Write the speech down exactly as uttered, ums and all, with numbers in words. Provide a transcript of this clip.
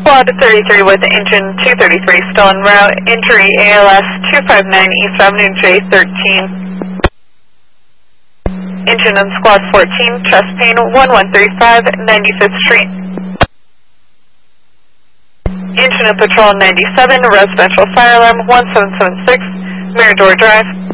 Squad thirty-three with engine two thirty-three still en route. Injury A L S two five nine East Avenue J thirteen. Engine on Squad fourteen, chest pain one one three five, ninety-fifth Street. Engine of Patrol ninety-seven, residential fire alarm one seven seven six, Mirador Drive.